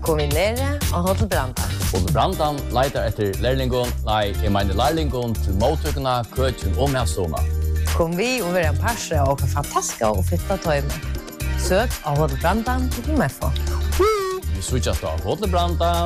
Kom vi nere og Hotel Brandan. Hotel Brandan leitar etter lærlingon, lærlingon til mottøkene, køkken og medstående. Kom vi og være en parse og fantastiske og fitta tøyme. Søk av Hotel Brandan til Meffo. Vi switchas av Hotel Brandan.